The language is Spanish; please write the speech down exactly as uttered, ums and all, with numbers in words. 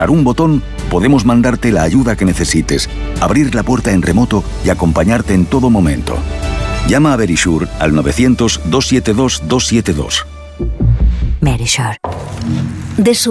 un botón, podemos mandarte la ayuda que necesites, abrir la puerta en remoto y acompañarte en todo momento. Llama a Verisure al novecientos, doscientos setenta y dos, doscientos setenta y dos. Verisure. De su